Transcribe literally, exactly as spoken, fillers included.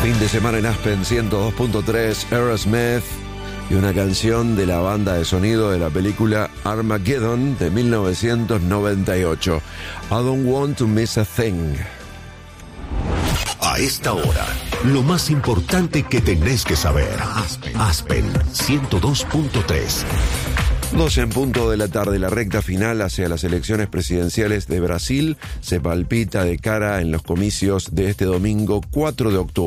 Fin de semana en Aspen ciento dos punto tres, Aerosmith y una canción de la banda de sonido de la película Armageddon de mil novecientos noventa y ocho. I don't want to miss a thing. A esta hora, lo más importante que tenés que saber. Aspen, Aspen ciento dos punto tres. doce en punto de la tarde, la recta final hacia las elecciones presidenciales de Brasil se palpita de cara en los comicios de este domingo cuatro de octubre.